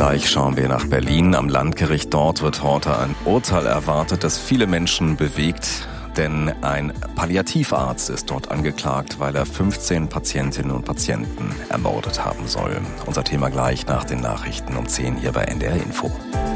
Gleich schauen wir nach Berlin. Am Landgericht dort wird heute ein Urteil erwartet, das viele Menschen bewegt. Denn ein Palliativarzt ist dort angeklagt, weil er 15 Patientinnen und Patienten ermordet haben soll. Unser Thema gleich nach den Nachrichten um 10 hier bei NDR Info.